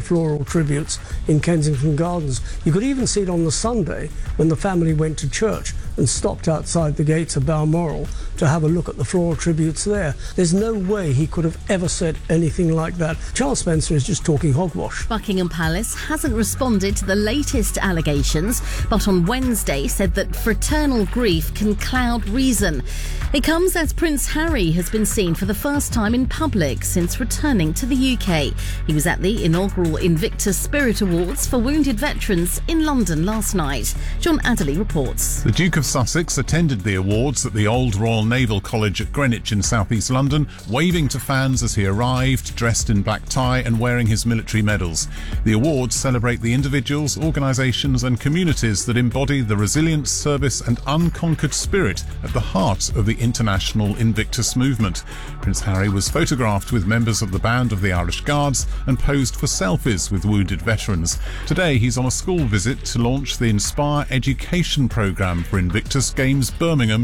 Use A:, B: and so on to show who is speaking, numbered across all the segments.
A: the floral tributes in Kensington Gardens. You could even see it on the Sunday when the family went to church and stopped outside the gates of Balmoral to have a look at the floral tributes there. There's no way he could have ever said anything like that. Charles Spencer is just talking hogwash.
B: Buckingham Palace hasn't responded to the latest allegations, but on Wednesday said that fraternal grief can cloud reason. It comes as Prince Harry has been seen for the first time in public since returning to the UK. He was at the inaugural Invictus Spirit Awards for wounded veterans in London last night. John Adderley reports.
C: The Duke of Sussex attended the awards at the Old Royal Naval College at Greenwich in southeast London, waving to fans as he arrived, dressed in black tie and wearing his military medals. The awards celebrate the individuals, organisations and communities that embody the resilience, service and unconquered spirit at the heart of the international Invictus movement. Prince Harry was photographed with members of the band of the Irish Guards and posed for selfies with wounded veterans. Today he's on a school visit to launch the Inspire Education programme for Invictus Games Birmingham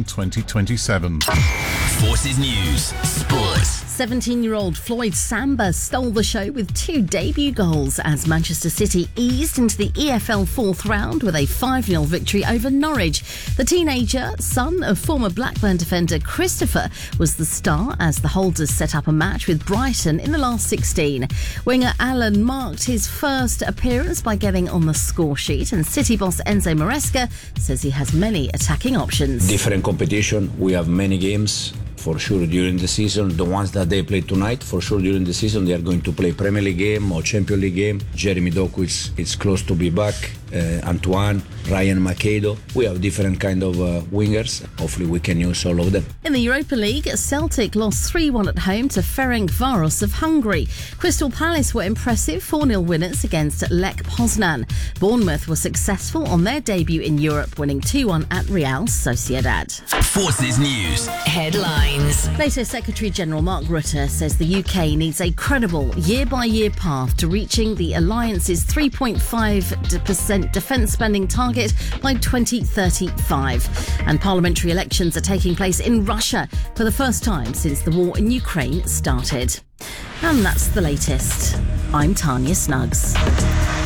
C: 2027.
D: Forces News Sports.
B: 17-year-old Floyd Samba stole the show with 2 debut goals as Manchester City eased into the EFL fourth round with a 5-0 victory over Norwich. The teenager, son of former Blackburn defender Christopher, was the star as the Holders set up a match with Brighton in the last 16. Winger Alan marked his first appearance by getting on the score sheet, and City boss Enzo Maresca says he has many attacking options.
E: Different competition, we have many games. For sure during the season, the ones that they play tonight, for sure during the season they are going to play Premier League game or Champions League game. Jeremy Doku is close to be back. Antoine, Ryan Macedo. We have different kind of wingers. Hopefully we can use all of them.
B: In the Europa League, Celtic lost 3-1 at home to Ferencváros of Hungary. Crystal Palace were impressive 4-0 winners against Lech Poznan. Bournemouth were successful on their debut in Europe, winning 2-1 at Real Sociedad.
D: Forces News headlines.
B: NATO Secretary-General Mark Rutte says the UK needs a credible year-by-year path to reaching the alliance's 3.5% defence spending target by 2035. And parliamentary elections are taking place in Russia for the first time since the war in Ukraine started. And that's the latest. I'm Tanya Snuggs.